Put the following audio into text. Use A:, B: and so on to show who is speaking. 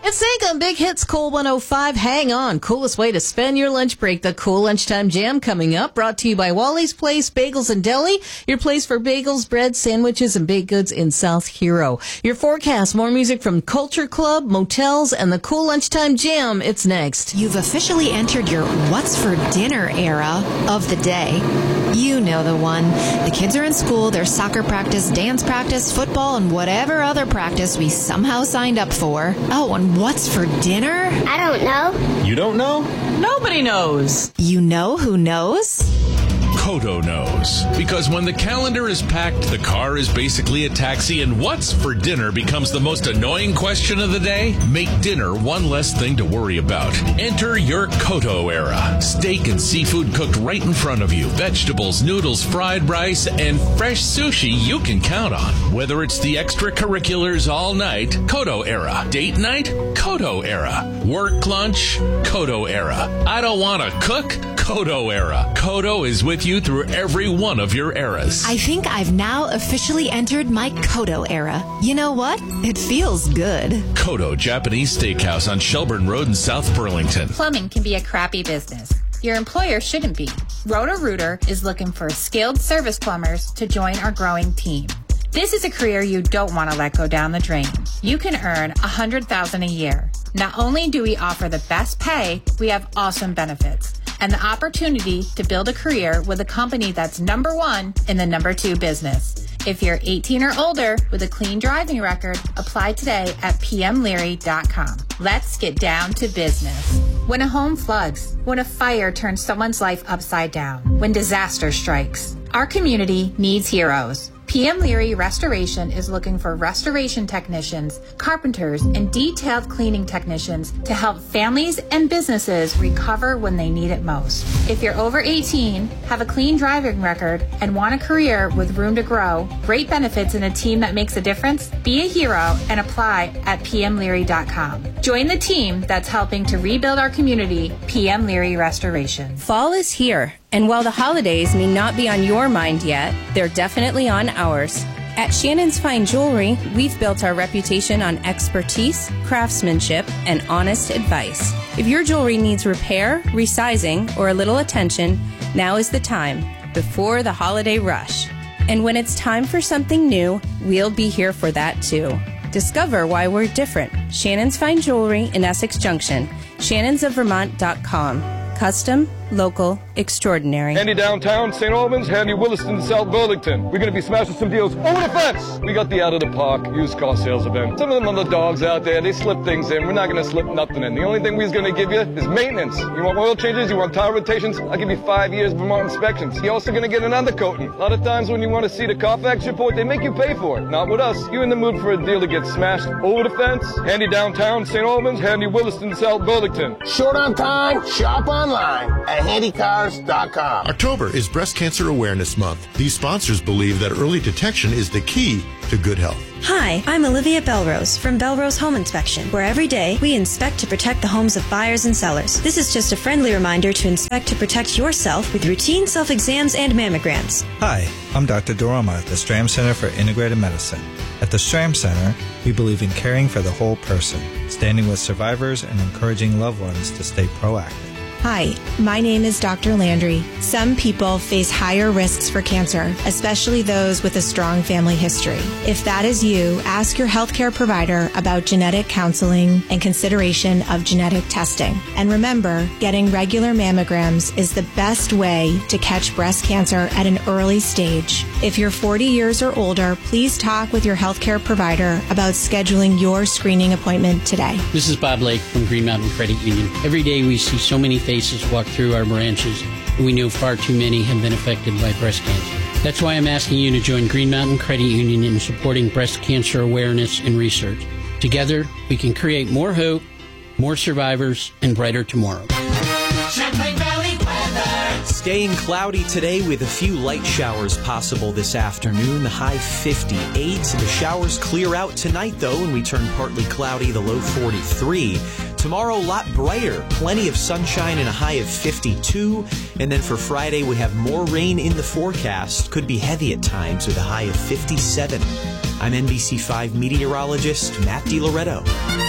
A: It's Zig on Big Hits Cool 105. Hang on. Coolest way to spend your lunch break. The Cool Lunchtime Jam coming up. Brought to you by Wally's Place Bagels and Deli. Your place for bagels, bread, sandwiches, and baked goods in South Hero. Your forecast. More music from Culture Club, motels, and the Cool Lunchtime Jam. It's next.
B: You've officially entered your What's for Dinner era of the day. You know the one. The kids are in school, there's soccer practice, dance practice, football, and whatever other practice we somehow signed up for. Oh, and what's for dinner?
C: I don't know.
D: You don't know?
A: Nobody knows.
B: You know who knows?
E: Kodo knows. Because when the calendar is packed, the car is basically a taxi, and what's for dinner becomes the most annoying question of the day. Make dinner one less thing to worry about. Enter your Kodo era. Steak and seafood cooked right in front of you. Vegetables, noodles, fried rice, and fresh sushi you can count on. Whether it's the extracurriculars all night, Kodo era. Date night, Kodo era. Work lunch, Kodo era. I don't want to cook, Kodo era. Kodo is with you through every one of your eras.
B: I think I've now officially entered my Kodo era. You know what? It feels good.
E: Kodo Japanese Steakhouse on Shelburne Road in South Burlington.
F: Plumbing can be a crappy business. Your employer shouldn't be. Roto-Rooter is looking for skilled service plumbers to join our growing team. This is a career you don't want to let go down the drain. You can earn $100,000 a year. Not only do we offer the best pay, we have awesome benefits and the opportunity to build a career with a company that's number one in the number two business. If you're 18 or older with a clean driving record, apply today at pmleary.com. Let's get down to business. When a home floods, when a fire turns someone's life upside down, when disaster strikes, our community needs heroes. PM Leary Restoration is looking for restoration technicians, carpenters, and detailed cleaning technicians to help families and businesses recover when they need it most. If you're over 18, have a clean driving record, and want a career with room to grow, great benefits, and a team that makes a difference, be a hero and apply at pmleary.com. Join the team that's helping to rebuild our community, PM Leary Restoration.
G: Fall is here, and while the holidays may not be on your mind yet, they're definitely on ours. At Shannon's Fine Jewelry, we've built our reputation on expertise, craftsmanship, and honest advice. If your jewelry needs repair, resizing, or a little attention, now is the time, before the holiday rush. And when it's time for something new, we'll be here for that too. Discover why we're different. Shannon's Fine Jewelry in Essex Junction. shannonsofvermont.com. Custom, local, extraordinary.
H: Handy downtown, St. Albans, handy Williston, South Burlington. We're going to be smashing some deals over the fence. We got the Out of the Park used car sales event. Some of them other dogs out there, they slip things in. We're not going to slip nothing in. The only thing we're going to give you is maintenance. You want oil changes? You want tire rotations? I'll give you 5 years Vermont inspections. You're also going to get an undercoating. A lot of times when you want to see the Carfax report, they make you pay for it. Not with us. You're in the mood for a deal to get smashed over the fence. Handy downtown, St. Albans, handy Williston, South Burlington.
I: Short on time, shop online at handycars.com.
J: October is Breast Cancer Awareness Month. These sponsors believe that early detection is the key to good health.
K: Hi, I'm Olivia Belrose from Belrose Home Inspection, where every day we inspect to protect the homes of buyers and sellers. This is just a friendly reminder to inspect to protect yourself with routine self-exams and mammograms.
L: Hi, I'm Dr. Doroma at the Stram Center for Integrated Medicine. At the Stram Center, we believe in caring for the whole person, standing with survivors and encouraging loved ones to stay proactive.
M: Hi, my name is Dr. Landry. Some people face higher risks for cancer, especially those with a strong family history. If that is you, ask your healthcare provider about genetic counseling and consideration of genetic testing. And remember, getting regular mammograms is the best way to catch breast cancer at an early stage. If you're 40 years or older, please talk with your healthcare provider about scheduling your screening appointment today.
N: This is Bob Lake from Green Mountain Credit Union. Every day we see so many faces walk through our branches, and we know far too many have been affected by breast cancer. That's why I'm asking you to join Green Mountain Credit Union in supporting breast cancer awareness and research. Together, we can create more hope, more survivors, and brighter tomorrow.
O: Champlain Valley weather. Staying cloudy today with a few light showers possible this afternoon. The high 58. The showers clear out tonight, though, and we turn partly cloudy, the low 43. Tomorrow, a lot brighter. Plenty of sunshine and a high of 52. And then for Friday, we have more rain in the forecast. Could be heavy at times with a high of 57. I'm NBC5 meteorologist Matt DiLoretto.